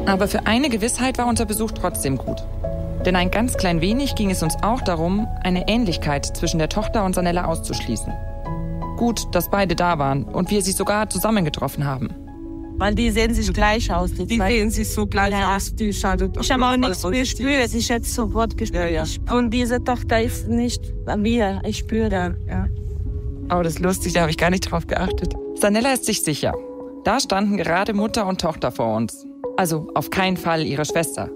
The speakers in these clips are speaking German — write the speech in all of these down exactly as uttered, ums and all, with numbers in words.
Aber für eine Gewissheit war unser Besuch trotzdem gut. Denn ein ganz klein wenig ging es uns auch darum, eine Ähnlichkeit zwischen der Tochter und Sanella auszuschließen. Gut, dass beide da waren und wir sie sogar zusammengetroffen haben. Weil die sehen sich gleich aus. Die, die sehen sich so gleich ja. aus. Die schadet ich habe auch nichts gespürt. Ich hätte sofort gespürt. Ja, ja. Und diese Tochter ist nicht bei mir. Ich spüre. Ja. Oh, das ist lustig, da habe ich gar nicht drauf geachtet. Sanella ist sich sicher. Da standen gerade Mutter und Tochter vor uns. Also auf keinen Fall ihre Schwester.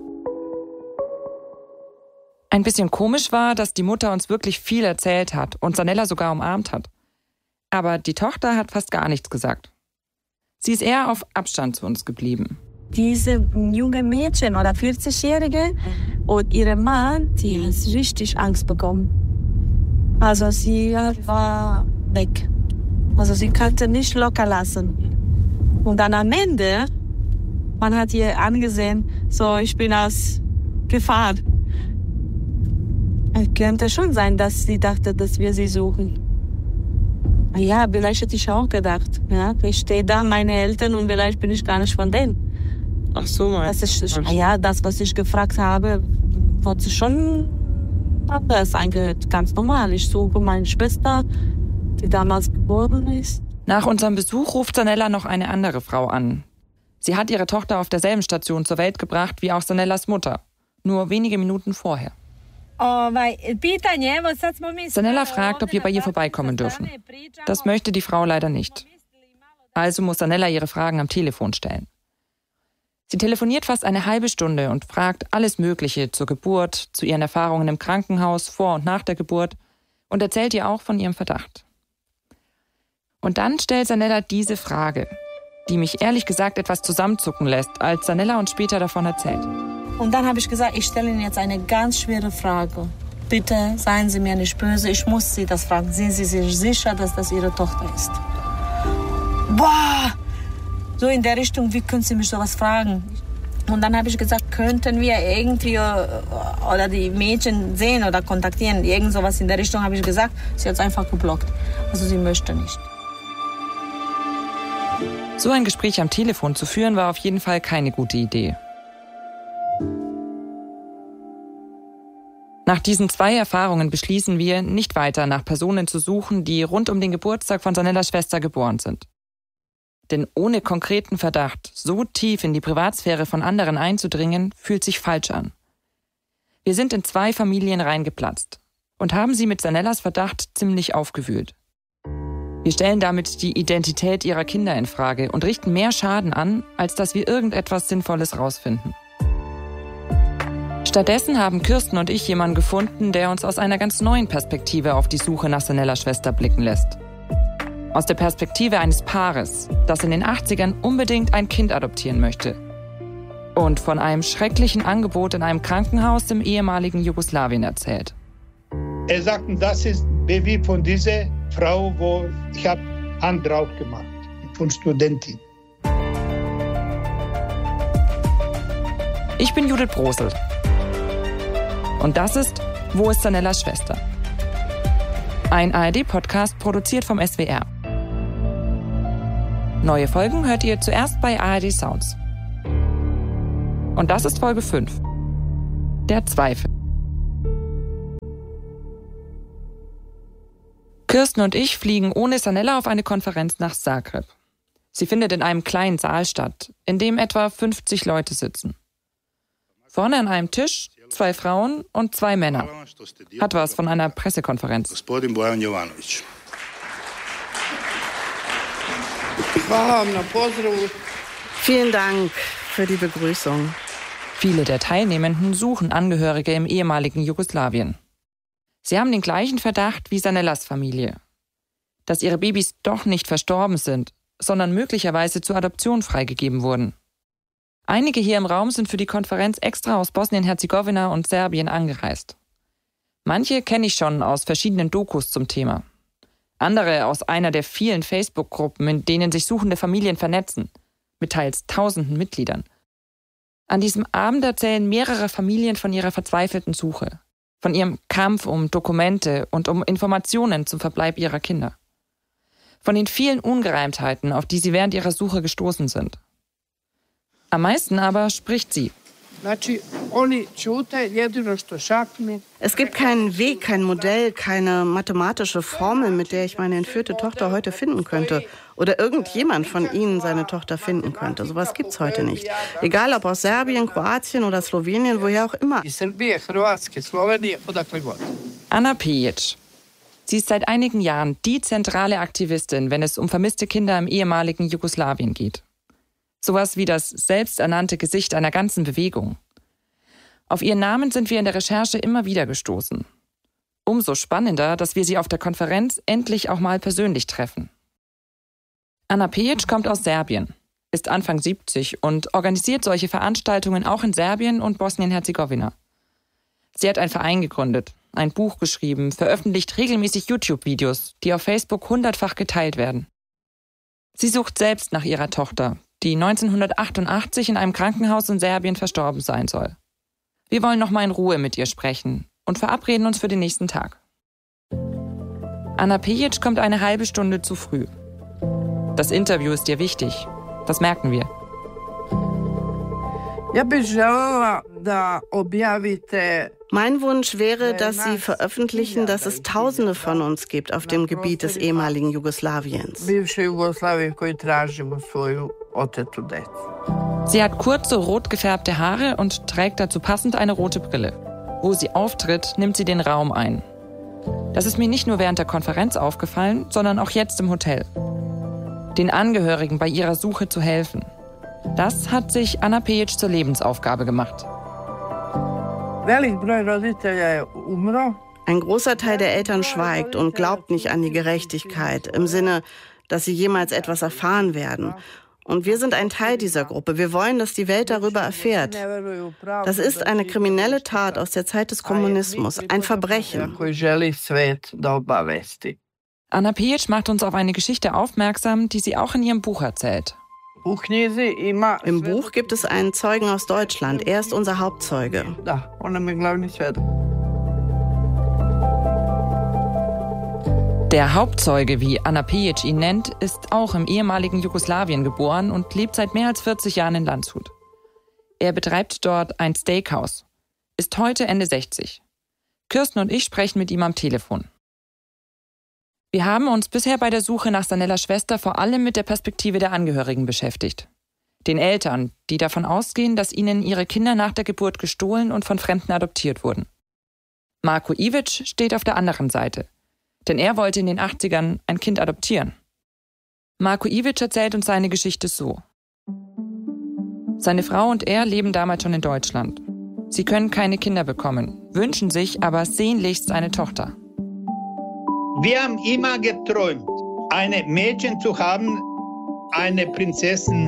Ein bisschen komisch war, dass die Mutter uns wirklich viel erzählt hat und Sanella sogar umarmt hat. Aber die Tochter hat fast gar nichts gesagt. Sie ist eher auf Abstand zu uns geblieben. Diese junge Mädchen oder vierzigjährige und ihre Mann, die hat richtig Angst bekommen. Also sie war weg. Also sie konnte nicht locker lassen. Und dann am Ende, man hat ihr angesehen, so ich bin aus Gefahr. Es könnte schon sein, dass sie dachte, dass wir sie suchen. Ja, vielleicht hätte ich auch gedacht. Ja, ich stehe da, meine Eltern, und vielleicht bin ich gar nicht von denen. Ach so, meinst du? Ja, das, was ich gefragt habe, wurde schon anders angehört. Ganz normal. Ich suche meine Schwester, die damals geboren ist. Nach unserem Besuch ruft Sanella noch eine andere Frau an. Sie hat ihre Tochter auf derselben Station zur Welt gebracht wie auch Sanellas Mutter. Nur wenige Minuten vorher. Sanella fragt, ob wir bei ihr vorbeikommen dürfen. Das möchte die Frau leider nicht. Also muss Sanella ihre Fragen am Telefon stellen. Sie telefoniert fast eine halbe Stunde und fragt alles Mögliche zur Geburt, zu ihren Erfahrungen im Krankenhaus, vor und nach der Geburt und erzählt ihr auch von ihrem Verdacht. Und dann stellt Sanella diese Frage, die mich ehrlich gesagt etwas zusammenzucken lässt, als Sanella uns später davon erzählt. Und dann habe ich gesagt, ich stelle Ihnen jetzt eine ganz schwere Frage. Bitte seien Sie mir nicht böse, ich muss Sie das fragen. Sind Sie sich sicher, dass das Ihre Tochter ist? Boah! So in der Richtung, wie können Sie mich sowas fragen? Und dann habe ich gesagt, könnten wir irgendwie oder die Mädchen sehen oder kontaktieren? Irgend sowas in der Richtung habe ich gesagt. Sie hat es einfach geblockt. Also sie möchte nicht. So ein Gespräch am Telefon zu führen, war auf jeden Fall keine gute Idee. Nach diesen zwei Erfahrungen beschließen wir, nicht weiter nach Personen zu suchen, die rund um den Geburtstag von Sanellas Schwester geboren sind. Denn ohne konkreten Verdacht, so tief in die Privatsphäre von anderen einzudringen, fühlt sich falsch an. Wir sind in zwei Familien reingeplatzt und haben sie mit Sanellas Verdacht ziemlich aufgewühlt. Wir stellen damit die Identität ihrer Kinder in Frage und richten mehr Schaden an, als dass wir irgendetwas Sinnvolles rausfinden. Stattdessen haben Kirsten und ich jemanden gefunden, der uns aus einer ganz neuen Perspektive auf die Suche nach Sanellas Schwester blicken lässt. Aus der Perspektive eines Paares, das in den achtzigern unbedingt ein Kind adoptieren möchte. Und von einem schrecklichen Angebot in einem Krankenhaus im ehemaligen Jugoslawien erzählt. Er sagte, das ist Baby von dieser Frau, wo ich habe Hand drauf gemacht, von Studentin. Ich bin Judith Brosel. Und das ist Wo ist Sanellas Schwester? Ein A R D-Podcast produziert vom S W R. Neue Folgen hört ihr zuerst bei A R D Sounds. Und das ist Folge fünf. Der Zweifel. Kirsten und ich fliegen ohne Sanella auf eine Konferenz nach Zagreb. Sie findet in einem kleinen Saal statt, in dem etwa fünfzig Leute sitzen. Vorne an einem Tisch zwei Frauen und zwei Männer. Hat was von einer Pressekonferenz. Vielen Dank für die Begrüßung. Viele der Teilnehmenden suchen Angehörige im ehemaligen Jugoslawien. Sie haben den gleichen Verdacht wie Sanellas Familie. Dass ihre Babys doch nicht verstorben sind, sondern möglicherweise zur Adoption freigegeben wurden. Einige hier im Raum sind für die Konferenz extra aus Bosnien-Herzegowina und Serbien angereist. Manche kenne ich schon aus verschiedenen Dokus zum Thema. Andere aus einer der vielen Facebook-Gruppen, in denen sich suchende Familien vernetzen, mit teils tausenden Mitgliedern. An diesem Abend erzählen mehrere Familien von ihrer verzweifelten Suche, von ihrem Kampf um Dokumente und um Informationen zum Verbleib ihrer Kinder. Von den vielen Ungereimtheiten, auf die sie während ihrer Suche gestoßen sind. Am meisten aber spricht sie. Es gibt keinen Weg, kein Modell, keine mathematische Formel, mit der ich meine entführte Tochter heute finden könnte. Oder irgendjemand von ihnen seine Tochter finden könnte. Sowas gibt's heute nicht. Egal ob aus Serbien, Kroatien oder Slowenien, woher auch immer. Ana Pejic. Sie ist seit einigen Jahren die zentrale Aktivistin, wenn es um vermisste Kinder im ehemaligen Jugoslawien geht. Sowas wie das selbsternannte Gesicht einer ganzen Bewegung. Auf ihren Namen sind wir in der Recherche immer wieder gestoßen. Umso spannender, dass wir sie auf der Konferenz endlich auch mal persönlich treffen. Ana Pejic kommt aus Serbien, ist Anfang siebzig und organisiert solche Veranstaltungen auch in Serbien und Bosnien-Herzegowina. Sie hat einen Verein gegründet, ein Buch geschrieben, veröffentlicht regelmäßig YouTube-Videos, die auf Facebook hundertfach geteilt werden. Sie sucht selbst nach ihrer Tochter, die neunzehnhundertachtundachtzig in einem Krankenhaus in Serbien verstorben sein soll. Wir wollen noch mal in Ruhe mit ihr sprechen und verabreden uns für den nächsten Tag. Ana Pejic kommt eine halbe Stunde zu früh. Das Interview ist ihr wichtig, das merken wir. Mein Wunsch wäre, dass Sie veröffentlichen, dass es Tausende von uns gibt auf dem Gebiet des ehemaligen Jugoslawiens. Sie hat kurze, rot gefärbte Haare und trägt dazu passend eine rote Brille. Wo sie auftritt, nimmt sie den Raum ein. Das ist mir nicht nur während der Konferenz aufgefallen, sondern auch jetzt im Hotel. Den Angehörigen bei ihrer Suche zu helfen. Das hat sich Ana Pejic zur Lebensaufgabe gemacht. Ein großer Teil der Eltern schweigt und glaubt nicht an die Gerechtigkeit, im Sinne, dass sie jemals etwas erfahren werden. Und wir sind ein Teil dieser Gruppe. Wir wollen, dass die Welt darüber erfährt. Das ist eine kriminelle Tat aus der Zeit des Kommunismus, ein Verbrechen. Ana Pejic macht uns auf eine Geschichte aufmerksam, die sie auch in ihrem Buch erzählt. Im Buch gibt es einen Zeugen aus Deutschland. Er ist unser Hauptzeuge. Der Hauptzeuge, wie Ana Pejic ihn nennt, ist auch im ehemaligen Jugoslawien geboren und lebt seit mehr als vierzig Jahren in Landshut. Er betreibt dort ein Steakhouse, ist heute Ende sechzig. Kirsten und ich sprechen mit ihm am Telefon. Wir haben uns bisher bei der Suche nach Sanellas Schwester vor allem mit der Perspektive der Angehörigen beschäftigt. Den Eltern, die davon ausgehen, dass ihnen ihre Kinder nach der Geburt gestohlen und von Fremden adoptiert wurden. Marko Ivic steht auf der anderen Seite, denn er wollte in den achtzigern ein Kind adoptieren. Marko Ivic erzählt uns seine Geschichte so. Seine Frau und er leben damals schon in Deutschland. Sie können keine Kinder bekommen, wünschen sich aber sehnlichst eine Tochter. Wir haben immer geträumt, eine Mädchen zu haben, eine Prinzessin.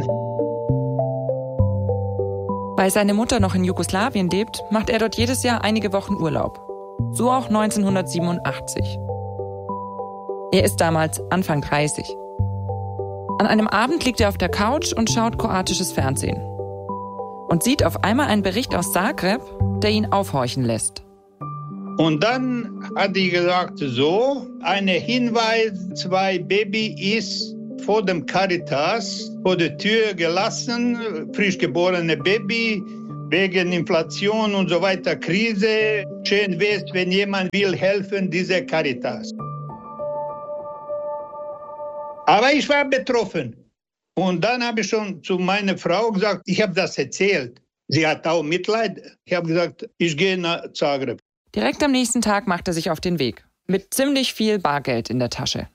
Weil seine Mutter noch in Jugoslawien lebt, macht er dort jedes Jahr einige Wochen Urlaub. So auch neunzehnhundertsiebenundachtzig. Er ist damals Anfang dreißig. An einem Abend liegt er auf der Couch und schaut kroatisches Fernsehen. Und sieht auf einmal einen Bericht aus Zagreb, der ihn aufhorchen lässt. Und dann hat die gesagt, so, ein Hinweis, zwei Baby ist vor dem Caritas vor der Tür gelassen, frisch geborene Baby, wegen Inflation und so weiter, Krise. Schön wäre es, wenn jemand will helfen, diese Caritas. Aber ich war betroffen. Und dann habe ich schon zu meiner Frau gesagt, ich habe das erzählt. Sie hat auch Mitleid. Ich habe gesagt, ich gehe nach Zagreb. Direkt am nächsten Tag macht er sich auf den Weg. Mit ziemlich viel Bargeld in der Tasche.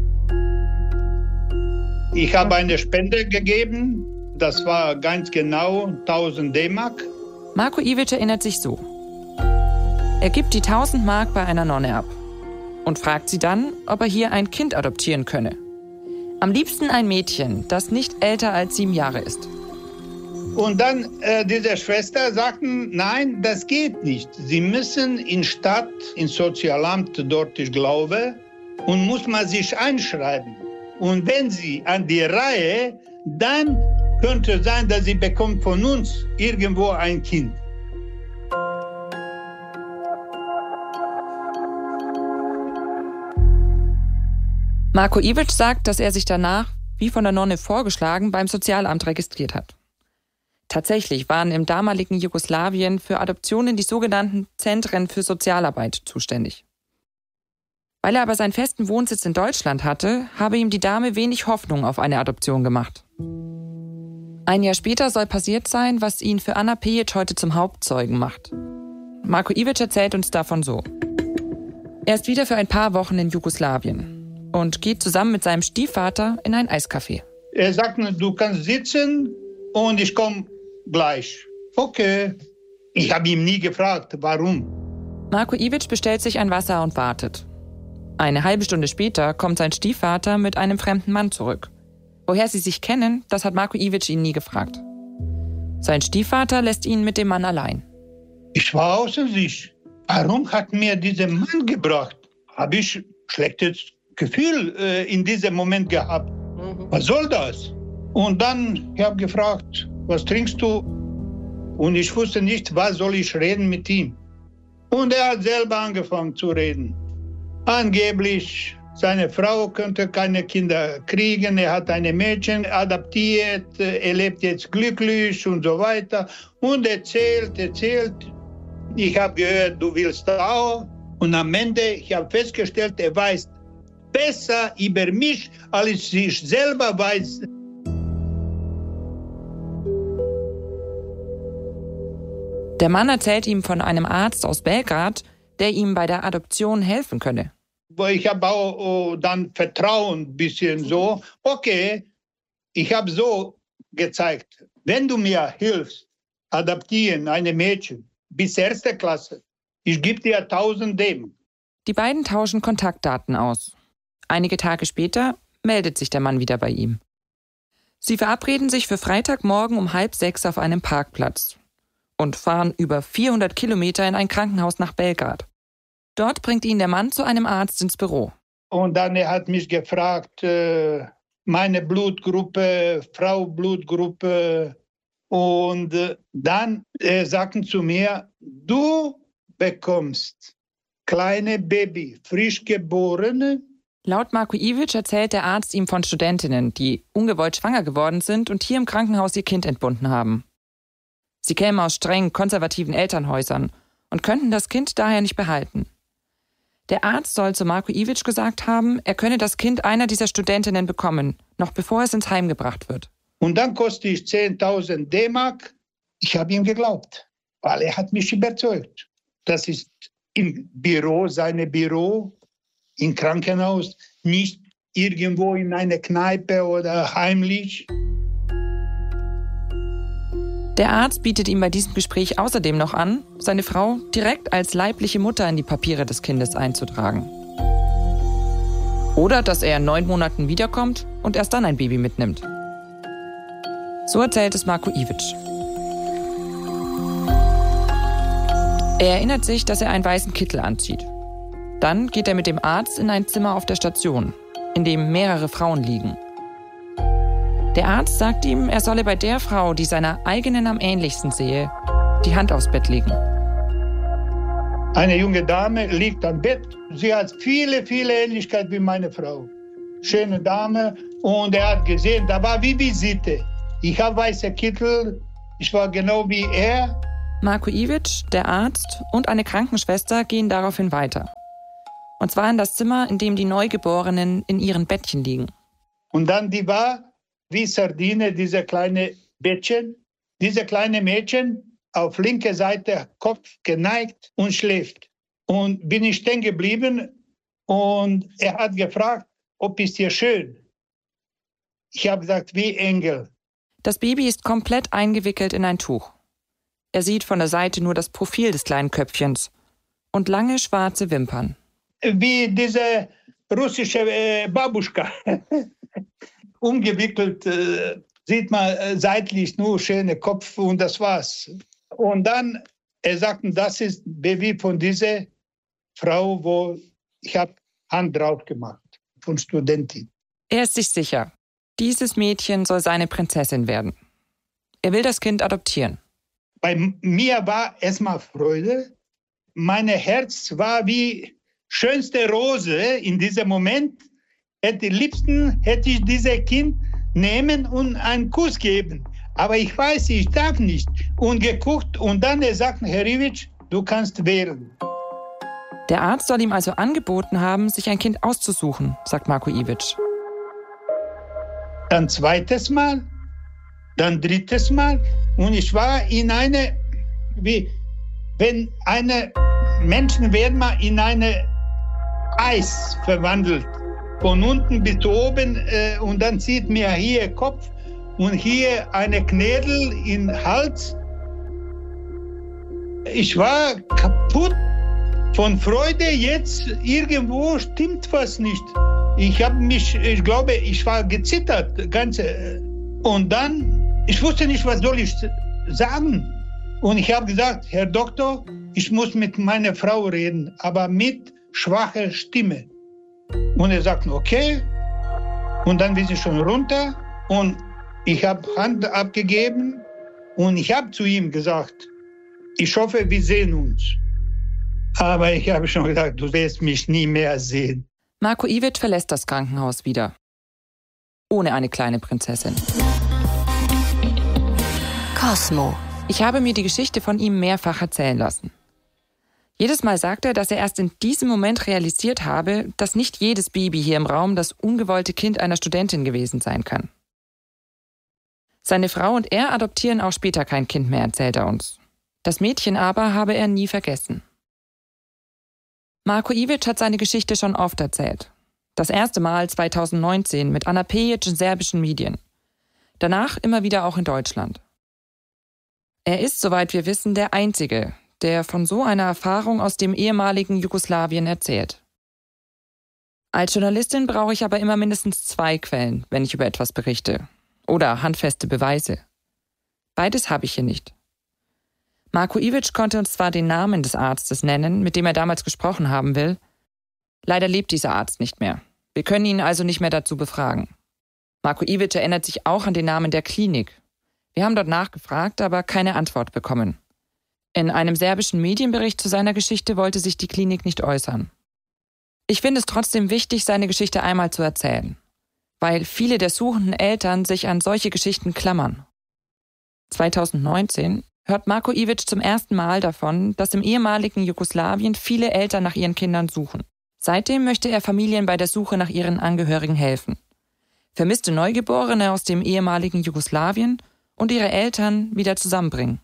Ich habe eine Spende gegeben. Das war ganz genau tausend D-Mark. Marko Ivic erinnert sich so. Er gibt die tausend Mark bei einer Nonne ab und fragt sie dann, ob er hier ein Kind adoptieren könne. Am liebsten ein Mädchen, das nicht älter als sieben Jahre ist. Und dann äh, diese Schwester sagten, nein, das geht nicht. Sie müssen in Stadt, ins Sozialamt dort, ich glaube, und muss man sich einschreiben. Und wenn sie an die Reihe, dann könnte sein, dass sie bekommt von uns irgendwo ein Kind. Marko Ivic sagt, dass er sich danach, wie von der Nonne vorgeschlagen, beim Sozialamt registriert hat. Tatsächlich waren im damaligen Jugoslawien für Adoptionen die sogenannten Zentren für Sozialarbeit zuständig. Weil er aber seinen festen Wohnsitz in Deutschland hatte, habe ihm die Dame wenig Hoffnung auf eine Adoption gemacht. Ein Jahr später soll passiert sein, was ihn für Ana Pejic heute zum Hauptzeugen macht. Marko Ivic erzählt uns davon so. Er ist wieder für ein paar Wochen in Jugoslawien und geht zusammen mit seinem Stiefvater in ein Eiscafé. Er sagt mir, du kannst sitzen und ich komme gleich. Okay. Ich habe ihn nie gefragt, warum. Marko Ivic bestellt sich ein Wasser und wartet. Eine halbe Stunde später kommt sein Stiefvater mit einem fremden Mann zurück. Woher sie sich kennen, das hat Marko Ivic ihn nie gefragt. Sein Stiefvater lässt ihn mit dem Mann allein. Ich war außer sich. Warum hat mir dieser Mann gebracht? Habe ich schlechtes Gefühl äh, in diesem Moment gehabt. Mhm. Was soll das? Und dann ich habe ich gefragt, was trinkst du? Und ich wusste nicht, was soll ich reden mit ihm. Und er hat selber angefangen zu reden. Angeblich, seine Frau könnte keine Kinder kriegen, er hat ein Mädchen adoptiert, er lebt jetzt glücklich und so weiter. Und erzählt, erzählt. Ich habe gehört, du willst auch. Und am Ende, ich habe festgestellt, er weiß besser über mich, als ich selber weiß. Der Mann erzählt ihm von einem Arzt aus Belgrad, der ihm bei der Adoption helfen könne. Ich habe auch oh, dann Vertrauen ein bisschen so. Okay, ich habe so gezeigt, wenn du mir hilfst, adoptieren eine Mädchen bis erste Klasse, ich gebe dir tausend D-Mark. Die beiden tauschen Kontaktdaten aus. Einige Tage später meldet sich der Mann wieder bei ihm. Sie verabreden sich für Freitagmorgen um halb sechs auf einem Parkplatz und fahren über vierhundert Kilometer in ein Krankenhaus nach Belgrad. Dort bringt ihn der Mann zu einem Arzt ins Büro. Und dann er hat mich gefragt, äh, meine Blutgruppe, Frau Blutgruppe. Und äh, dann äh, sagten zu mir, du bekommst kleine Baby, frisch geborene. Laut Marko Ivic erzählt der Arzt ihm von Studentinnen, die ungewollt schwanger geworden sind und hier im Krankenhaus ihr Kind entbunden haben. Sie kämen aus streng konservativen Elternhäusern und könnten das Kind daher nicht behalten. Der Arzt soll zu Marko Ivic gesagt haben, er könne das Kind einer dieser Studentinnen bekommen, noch bevor es ins Heim gebracht wird. Und dann kostet ich zehntausend D-Mark. Ich habe ihm geglaubt, weil er hat mich überzeugt. Das ist im Büro, sein Büro, im Krankenhaus, nicht irgendwo in einer Kneipe oder heimlich. Der Arzt bietet ihm bei diesem Gespräch außerdem noch an, seine Frau direkt als leibliche Mutter in die Papiere des Kindes einzutragen. Oder dass er in neun Monaten wiederkommt und erst dann ein Baby mitnimmt. So erzählt es Marko Ivic. Er erinnert sich, dass er einen weißen Kittel anzieht. Dann geht er mit dem Arzt in ein Zimmer auf der Station, in dem mehrere Frauen liegen. Der Arzt sagt ihm, er solle bei der Frau, die seiner eigenen am ähnlichsten sehe, die Hand aufs Bett legen. Eine junge Dame liegt am Bett. Sie hat viele, viele Ähnlichkeit wie meine Frau. Schöne Dame. Und er hat gesehen, da war wie Visite. Ich habe weiße Kittel. Ich war genau wie er. Marko Ivic, der Arzt und eine Krankenschwester gehen daraufhin weiter. Und zwar in das Zimmer, in dem die Neugeborenen in ihren Bettchen liegen. Und dann die war wie Sardine, diese kleine Bettchen. Diese kleine Mädchen auf linker Seite, Kopf geneigt und schläft. Und bin ich stehen geblieben und er hat gefragt, ob es dir schön. Ich habe gesagt, wie Engel. Das Baby ist komplett eingewickelt in ein Tuch. Er sieht von der Seite nur das Profil des kleinen Köpfchens und lange schwarze Wimpern. Wie diese russische äh, Babuschka. Umgewickelt äh, sieht man äh, seitlich nur schöne Kopf und das war's. Und dann, er sagte, das ist Baby von dieser Frau, wo ich habe Hand drauf gemacht, von Studentin. Er ist sich sicher, dieses Mädchen soll seine Prinzessin werden. Er will das Kind adoptieren. Bei mir war erstmal Freude. Mein Herz war wie schönste Rose in diesem Moment. Hätte liebsten hätte ich dieses Kind nehmen und einen Kuss geben. aber ich weiß, ich darf nicht. Und geguckt und dann er sagt, Herr Ivic, du kannst wählen. Der Arzt soll ihm also angeboten haben, sich ein Kind auszusuchen, sagt Marko Ivic. Dann zweites Mal, dann drittes Mal und ich war in eine, wie wenn eine Menschen werden mal in eine Eis verwandelt, von unten bis oben äh, und dann sieht mir hier Kopf und hier eine Knädel im Hals. Ich war kaputt von Freude, jetzt irgendwo stimmt was nicht. Ich habe mich, ich glaube, ich war gezittert, ganze. Und dann, ich wusste nicht, was soll ich sagen. Und ich habe gesagt, Herr Doktor, ich muss mit meiner Frau reden, aber mit schwacher Stimme. Und er sagt, okay. Und dann bin ich schon runter und ich habe Hand abgegeben und ich habe zu ihm gesagt, ich hoffe, wir sehen uns. Aber ich habe schon gesagt, du wirst mich nie mehr sehen. Marko Ivic verlässt das Krankenhaus wieder. Ohne eine kleine Prinzessin. Cosmo. Ich habe mir die Geschichte von ihm mehrfach erzählen lassen. Jedes Mal sagt er, dass er erst in diesem Moment realisiert habe, dass nicht jedes Baby hier im Raum das ungewollte Kind einer Studentin gewesen sein kann. Seine Frau und er adoptieren auch später kein Kind mehr, erzählt er uns. Das Mädchen aber habe er nie vergessen. Marko Ivic hat seine Geschichte schon oft erzählt. Das erste Mal zweitausendneunzehn mit Ana Pejic in serbischen Medien. Danach immer wieder auch in Deutschland. Er ist, soweit wir wissen, der Einzige, der von so einer Erfahrung aus dem ehemaligen Jugoslawien erzählt. Als Journalistin brauche ich aber immer mindestens zwei Quellen, wenn ich über etwas berichte. Oder handfeste Beweise. Beides habe ich hier nicht. Marko Ivic konnte uns zwar den Namen des Arztes nennen, mit dem er damals gesprochen haben will. Leider lebt dieser Arzt nicht mehr. Wir können ihn also nicht mehr dazu befragen. Marko Ivic erinnert sich auch an den Namen der Klinik. Wir haben dort nachgefragt, aber keine Antwort bekommen. In einem serbischen Medienbericht zu seiner Geschichte wollte sich die Klinik nicht äußern. Ich finde es trotzdem wichtig, seine Geschichte einmal zu erzählen, weil viele der suchenden Eltern sich an solche Geschichten klammern. zweitausendneunzehn hört Marko Ivic zum ersten Mal davon, dass im ehemaligen Jugoslawien viele Eltern nach ihren Kindern suchen. Seitdem möchte er Familien bei der Suche nach ihren Angehörigen helfen. Vermisste Neugeborene aus dem ehemaligen Jugoslawien und ihre Eltern wieder zusammenbringen.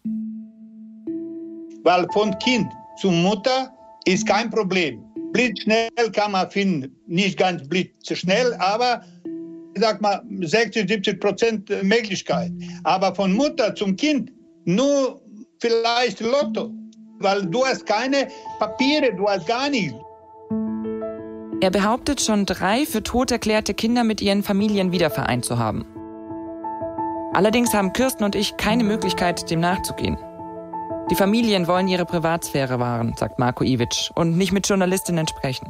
Weil von Kind zu Mutter ist kein Problem. Blitzschnell kann man finden. Nicht ganz blitzschnell, aber ich sag mal sechzig, siebzig Prozent Möglichkeit. Aber von Mutter zum Kind nur vielleicht Lotto. Weil du hast keine Papiere, du hast gar nichts. Er behauptet, schon drei für tot erklärte Kinder mit ihren Familien wiedervereint zu haben. Allerdings haben Kirsten und ich keine Möglichkeit, dem nachzugehen. Die Familien wollen ihre Privatsphäre wahren, sagt Marko Ivic, und nicht mit Journalistinnen sprechen.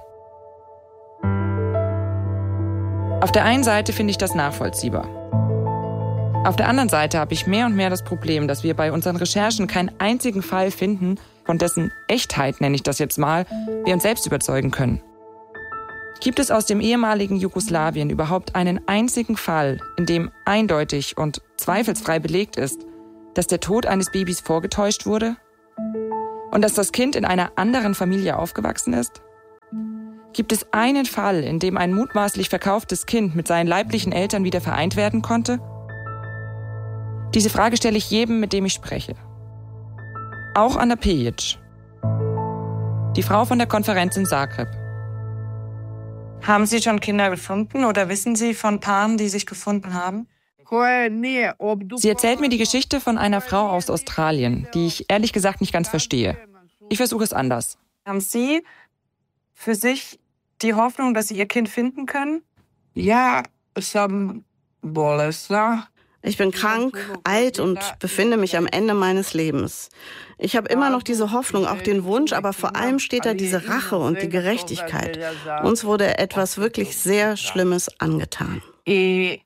Auf der einen Seite finde ich das nachvollziehbar. Auf der anderen Seite habe ich mehr und mehr das Problem, dass wir bei unseren Recherchen keinen einzigen Fall finden, von dessen Echtheit, nenne ich das jetzt mal, wir uns selbst überzeugen können. Gibt es aus dem ehemaligen Jugoslawien überhaupt einen einzigen Fall, in dem eindeutig und zweifelsfrei belegt ist, dass der Tod eines Babys vorgetäuscht wurde? Und dass das Kind in einer anderen Familie aufgewachsen ist? Gibt es einen Fall, in dem ein mutmaßlich verkauftes Kind mit seinen leiblichen Eltern wieder vereint werden konnte? Diese Frage stelle ich jedem, mit dem ich spreche. Auch Ana Pejic, die Frau von der Konferenz in Zagreb. Haben Sie schon Kinder gefunden oder wissen Sie von Paaren, die sich gefunden haben? Sie erzählt mir die Geschichte von einer Frau aus Australien, die ich ehrlich gesagt nicht ganz verstehe. Ich versuche es anders. Haben Sie für sich die Hoffnung, dass Sie Ihr Kind finden können? Ja, ich bin krank, alt und befinde mich am Ende meines Lebens. Ich habe immer noch diese Hoffnung, auch den Wunsch, aber vor allem steht da diese Rache und die Gerechtigkeit. Uns wurde etwas wirklich sehr Schlimmes angetan. Sie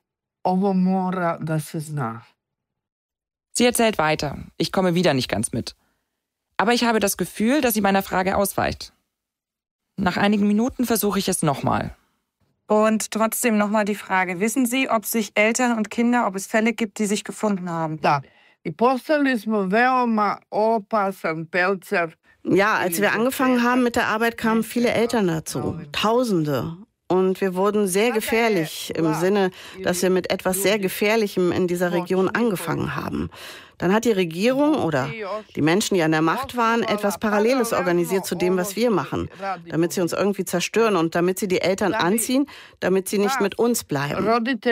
erzählt weiter. Ich komme wieder nicht ganz mit. Aber ich habe das Gefühl, dass sie meiner Frage ausweicht. Nach einigen Minuten versuche ich es nochmal. Und trotzdem nochmal die Frage, wissen Sie, ob sich Eltern und Kinder, ob es Fälle gibt, die sich gefunden haben? Da. I postali smo veoma opasan Pelzer. Ja, als wir angefangen haben mit der Arbeit, kamen viele Eltern dazu. Tausende. Und wir wurden sehr gefährlich im Sinne, dass wir mit etwas sehr Gefährlichem in dieser Region angefangen haben. Dann hat die Regierung oder die Menschen, die an der Macht waren, etwas Paralleles organisiert zu dem, was wir machen, damit sie uns irgendwie zerstören und damit sie die Eltern anziehen, damit sie nicht mit uns bleiben.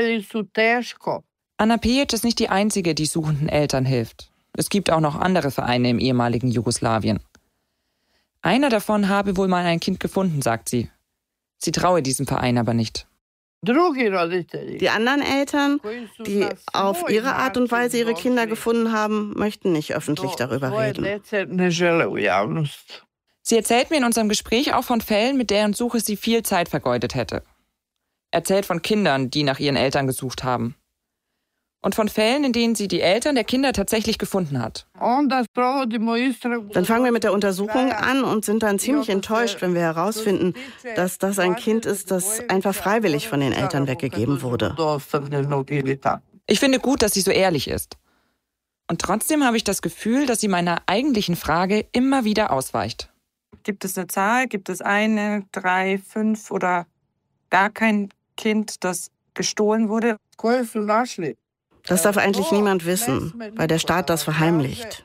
Anna Pejic ist nicht die einzige, die suchenden Eltern hilft. Es gibt auch noch andere Vereine im ehemaligen Jugoslawien. Einer davon habe wohl mal ein Kind gefunden, sagt sie. Sie traue diesem Verein aber nicht. Die anderen Eltern, die auf ihre Art und Weise ihre Kinder gefunden haben, möchten nicht öffentlich darüber reden. Sie erzählt mir in unserem Gespräch auch von Fällen, mit deren Suche sie viel Zeit vergeudet hätte. Erzählt von Kindern, die nach ihren Eltern gesucht haben. Und von Fällen, in denen sie die Eltern der Kinder tatsächlich gefunden hat. Dann fangen wir mit der Untersuchung an und sind dann ziemlich enttäuscht, wenn wir herausfinden, dass das ein Kind ist, das einfach freiwillig von den Eltern weggegeben wurde. Ich finde gut, dass sie so ehrlich ist. Und trotzdem habe ich das Gefühl, dass sie meiner eigentlichen Frage immer wieder ausweicht. Gibt es eine Zahl? Gibt es eine, drei, fünf oder gar kein Kind, das gestohlen wurde? Das darf eigentlich niemand wissen, weil der Staat das verheimlicht.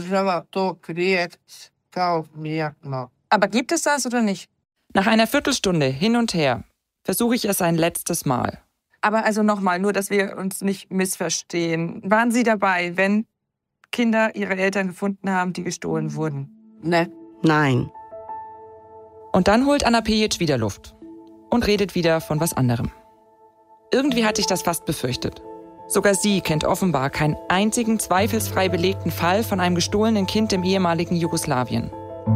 Aber gibt es das oder nicht? Nach einer Viertelstunde hin und her versuche ich es ein letztes Mal. Aber also nochmal, nur dass wir uns nicht missverstehen. Waren Sie dabei, wenn Kinder ihre Eltern gefunden haben, die gestohlen wurden? Ne. Nein. Und dann holt Anna Pejic wieder Luft und redet wieder von was anderem. Irgendwie hatte ich das fast befürchtet. Sogar sie kennt offenbar keinen einzigen zweifelsfrei belegten Fall von einem gestohlenen Kind im ehemaligen Jugoslawien.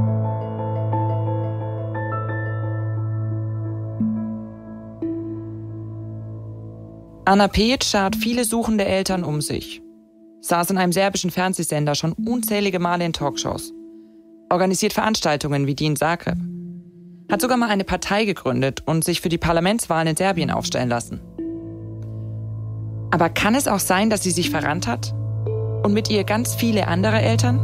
Anna Pejic schart viele suchende Eltern um sich. Saß in einem serbischen Fernsehsender schon unzählige Male in Talkshows. Organisiert Veranstaltungen wie die in Zagreb. Hat sogar mal eine Partei gegründet und sich für die Parlamentswahlen in Serbien aufstellen lassen. Aber kann es auch sein, dass sie sich verrannt hat? Und mit ihr ganz viele andere Eltern?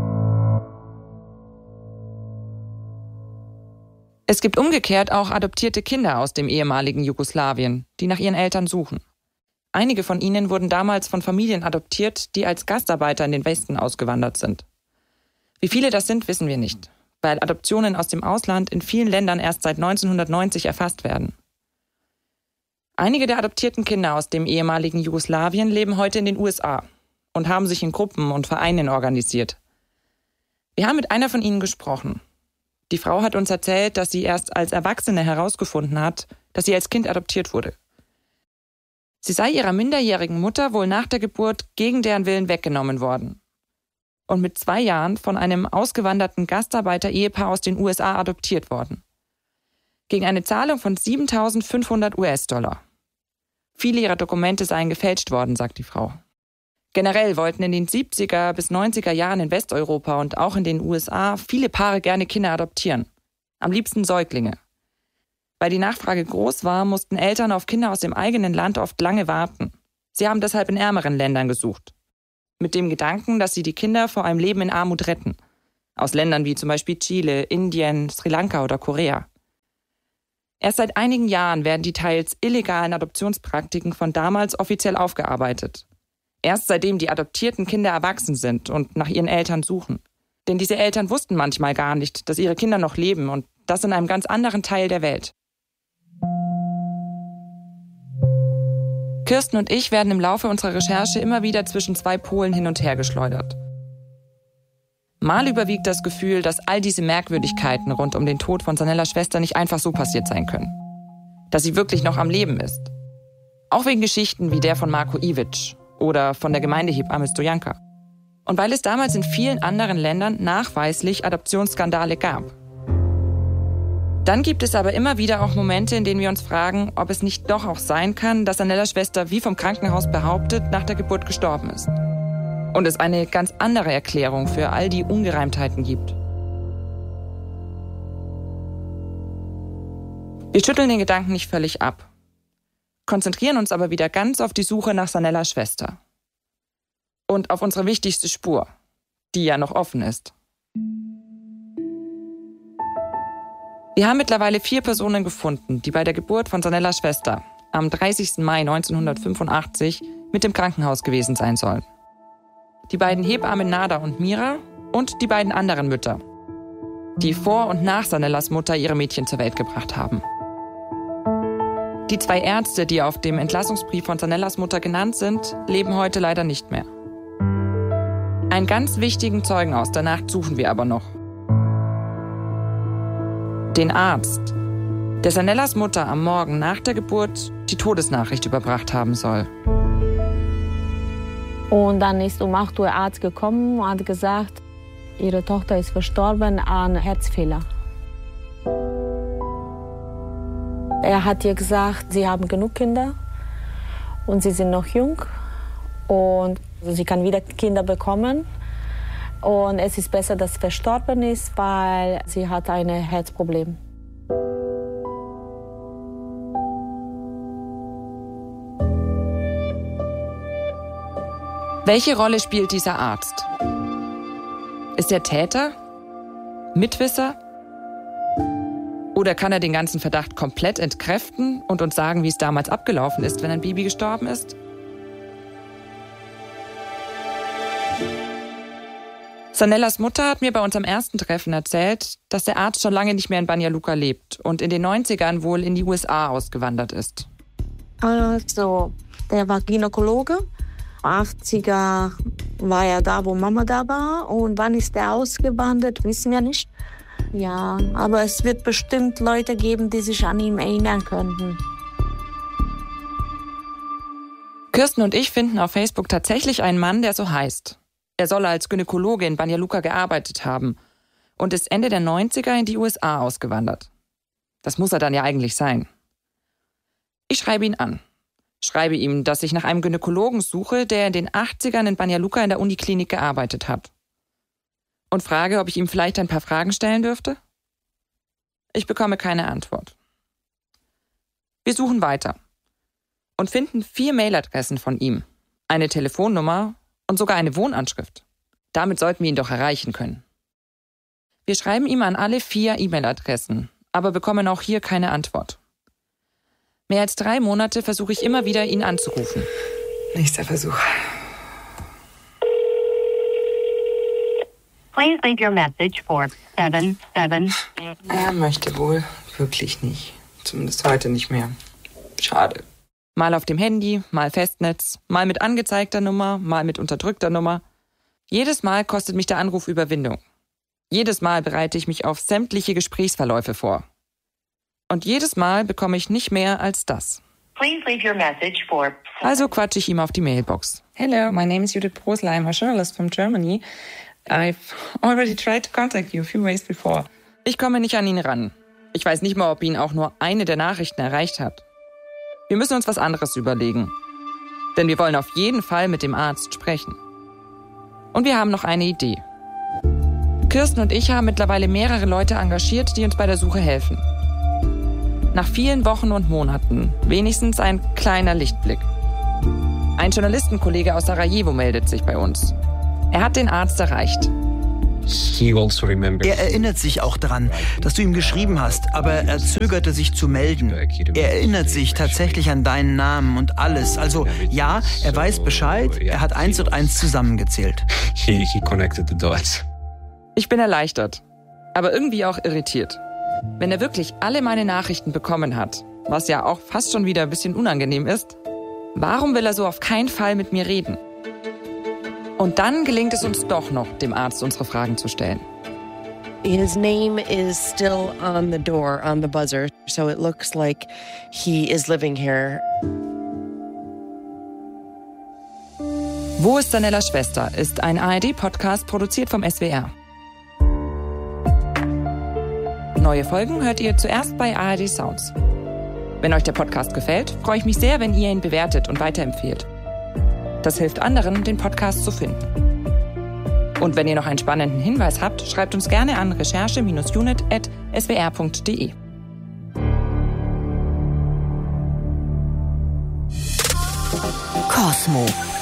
Es gibt umgekehrt auch adoptierte Kinder aus dem ehemaligen Jugoslawien, die nach ihren Eltern suchen. Einige von ihnen wurden damals von Familien adoptiert, die als Gastarbeiter in den Westen ausgewandert sind. Wie viele das sind, wissen wir nicht, weil Adoptionen aus dem Ausland in vielen Ländern erst seit neunzehnhundertneunzig erfasst werden. Einige der adoptierten Kinder aus dem ehemaligen Jugoslawien leben heute in den U S A und haben sich in Gruppen und Vereinen organisiert. Wir haben mit einer von ihnen gesprochen. Die Frau hat uns erzählt, dass sie erst als Erwachsene herausgefunden hat, dass sie als Kind adoptiert wurde. Sie sei ihrer minderjährigen Mutter wohl nach der Geburt gegen deren Willen weggenommen worden und mit zwei Jahren von einem ausgewanderten Gastarbeiter-Ehepaar aus den U S A adoptiert worden. Gegen eine Zahlung von siebentausendfünfhundert US-Dollar. Viele ihrer Dokumente seien gefälscht worden, sagt die Frau. Generell wollten in den siebziger bis neunziger Jahren in Westeuropa und auch in den U S A viele Paare gerne Kinder adoptieren. Am liebsten Säuglinge. Weil die Nachfrage groß war, mussten Eltern auf Kinder aus dem eigenen Land oft lange warten. Sie haben deshalb in ärmeren Ländern gesucht. Mit dem Gedanken, dass sie die Kinder vor einem Leben in Armut retten. Aus Ländern wie zum Beispiel Chile, Indien, Sri Lanka oder Korea. Erst seit einigen Jahren werden die teils illegalen Adoptionspraktiken von damals offiziell aufgearbeitet. Erst seitdem die adoptierten Kinder erwachsen sind und nach ihren Eltern suchen. Denn diese Eltern wussten manchmal gar nicht, dass ihre Kinder noch leben und das in einem ganz anderen Teil der Welt. Kirsten und ich werden im Laufe unserer Recherche immer wieder zwischen zwei Polen hin und her geschleudert. Mal überwiegt das Gefühl, dass all diese Merkwürdigkeiten rund um den Tod von Sanellas Schwester nicht einfach so passiert sein können. Dass sie wirklich noch am Leben ist. Auch wegen Geschichten wie der von Marko Ivic oder von der Gemeindehebamme Stojanka. Und weil es damals in vielen anderen Ländern nachweislich Adoptionsskandale gab. Dann gibt es aber immer wieder auch Momente, in denen wir uns fragen, ob es nicht doch auch sein kann, dass Sanellas Schwester wie vom Krankenhaus behauptet, nach der Geburt gestorben ist. Und es eine ganz andere Erklärung für all die Ungereimtheiten gibt. Wir schütteln den Gedanken nicht völlig ab, konzentrieren uns aber wieder ganz auf die Suche nach Sanellas Schwester. Und auf unsere wichtigste Spur, die ja noch offen ist. Wir haben mittlerweile vier Personen gefunden, die bei der Geburt von Sanellas Schwester am dreißigsten Mai neunzehnhundertfünfundachtzig mit dem Krankenhaus gewesen sein sollen. Die beiden Hebammen Nada und Mira und die beiden anderen Mütter, die vor und nach Sanellas Mutter ihre Mädchen zur Welt gebracht haben. Die zwei Ärzte, die auf dem Entlassungsbrief von Sanellas Mutter genannt sind, leben heute leider nicht mehr. Einen ganz wichtigen Zeugen aus der Nacht suchen wir aber noch. Den Arzt, der Sanellas Mutter am Morgen nach der Geburt die Todesnachricht überbracht haben soll. Und dann ist um acht Uhr Arzt gekommen und hat gesagt, ihre Tochter ist verstorben an Herzfehler. Er hat ihr gesagt, sie haben genug Kinder und sie sind noch jung und sie kann wieder Kinder bekommen. Und es ist besser, dass sie verstorben ist, weil sie hat ein Herzproblem. Welche Rolle spielt dieser Arzt? Ist er Täter? Mitwisser? Oder kann er den ganzen Verdacht komplett entkräften und uns sagen, wie es damals abgelaufen ist, wenn ein Baby gestorben ist? Sanellas Mutter hat mir bei unserem ersten Treffen erzählt, dass der Arzt schon lange nicht mehr in Banja Luka lebt und in den neunzigern wohl in die U S A ausgewandert ist. Also, der war Gynäkologe. achtziger war er da, wo Mama da war. Und wann ist er ausgewandert, wissen wir nicht. Ja, aber es wird bestimmt Leute geben, die sich an ihn erinnern könnten. Kirsten und ich finden auf Facebook tatsächlich einen Mann, der so heißt. Er soll als Gynäkologe in Banja Luka gearbeitet haben und ist Ende der neunziger in die U S A ausgewandert. Das muss er dann ja eigentlich sein. Ich schreibe ihn an. Schreibe ihm, dass ich nach einem Gynäkologen suche, der in den achtzigern in Banja Luka in der Uniklinik gearbeitet hat. Und frage, ob ich ihm vielleicht ein paar Fragen stellen dürfte? Ich bekomme keine Antwort. Wir suchen weiter und finden vier Mailadressen von ihm, eine Telefonnummer und sogar eine Wohnanschrift. Damit sollten wir ihn doch erreichen können. Wir schreiben ihm an alle vier E-Mail-Adressen, aber bekommen auch hier keine Antwort. Mehr als drei Monate versuche ich immer wieder, ihn anzurufen. Nächster Versuch. Please leave your message for seven seven. Er möchte wohl wirklich nicht. Zumindest heute nicht mehr. Schade. Mal auf dem Handy, mal Festnetz, mal mit angezeigter Nummer, mal mit unterdrückter Nummer. Jedes Mal kostet mich der Anruf Überwindung. Jedes Mal bereite ich mich auf sämtliche Gesprächsverläufe vor. Und jedes Mal bekomme ich nicht mehr als das. Please leave your message for. Also quatsche ich ihm auf die Mailbox. Hello, my name is Judith Prosler. I'm a journalist from Germany. I've already tried to contact you a few ways before. Ich komme nicht an ihn ran. Ich weiß nicht mal, ob ihn auch nur eine der Nachrichten erreicht hat. Wir müssen uns was anderes überlegen. Denn wir wollen auf jeden Fall mit dem Arzt sprechen. Und wir haben noch eine Idee. Kirsten und ich haben mittlerweile mehrere Leute engagiert, die uns bei der Suche helfen. Nach vielen Wochen und Monaten wenigstens ein kleiner Lichtblick. Ein Journalistenkollege aus Sarajevo meldet sich bei uns. Er hat den Arzt erreicht. Er erinnert sich auch daran, dass du ihm geschrieben hast, aber er zögerte sich zu melden. Er erinnert sich tatsächlich an deinen Namen und alles. Also ja, er weiß Bescheid, er hat eins und eins zusammengezählt. Ich bin erleichtert, aber irgendwie auch irritiert. Wenn er wirklich alle meine Nachrichten bekommen hat, was ja auch fast schon wieder ein bisschen unangenehm ist, warum will er so auf keinen Fall mit mir reden? Und dann gelingt es uns doch noch, dem Arzt unsere Fragen zu stellen. His name is still on the door, on the buzzer, so it looks like he is living here. Wo ist Sanellas Schwester? Ist ein A R D-Podcast produziert vom S W R. Neue Folgen hört ihr zuerst bei A R D Sounds. Wenn euch der Podcast gefällt, freue ich mich sehr, wenn ihr ihn bewertet und weiterempfehlt. Das hilft anderen, den Podcast zu finden. Und wenn ihr noch einen spannenden Hinweis habt, schreibt uns gerne an recherche Bindestrich unit at s w r punkt d e. Cosmo.